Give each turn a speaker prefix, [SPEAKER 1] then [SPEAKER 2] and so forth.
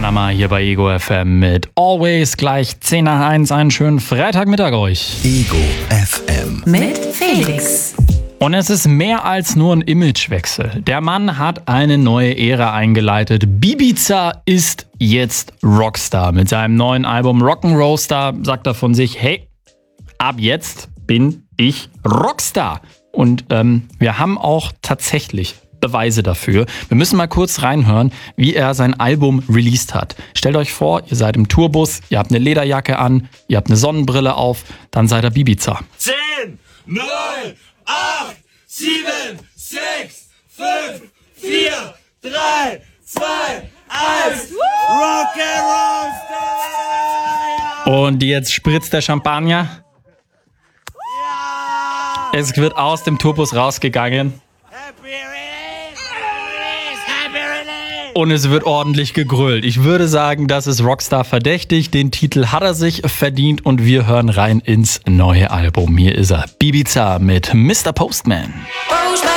[SPEAKER 1] Hammer hier bei Ego FM mit Always gleich 10 nach 1. Einen schönen Freitagmittag euch.
[SPEAKER 2] Ego FM
[SPEAKER 3] mit Felix.
[SPEAKER 1] Und es ist mehr als nur ein Imagewechsel. Der Mann hat eine neue Ära eingeleitet. Bibiza ist jetzt Rockstar. Mit seinem neuen Album Rock'n'Roll sagt er von sich, hey, ab jetzt bin ich Rockstar. Und wir haben auch tatsächlich Beweise dafür. Wir müssen mal kurz reinhören, wie er sein Album released hat. Stellt euch vor, ihr seid im Tourbus, ihr habt eine Lederjacke an, ihr habt eine Sonnenbrille auf, dann seid ihr Bibiza.
[SPEAKER 4] 10, 9, 8, 7, 6, 5, 4, 3, 2, 1. Rock'n'Roll Style!
[SPEAKER 1] Und jetzt spritzt der Champagner.
[SPEAKER 4] Ja!
[SPEAKER 1] Es wird aus dem Tourbus rausgegangen.
[SPEAKER 4] Happy Release! Happy Release!
[SPEAKER 1] Und es wird ordentlich gegrölt. Ich würde sagen, das ist Rockstar verdächtig. Den Titel hat er sich verdient und wir hören rein ins neue Album. Hier ist er, Bibiza mit Mr. Postman.
[SPEAKER 3] Postman.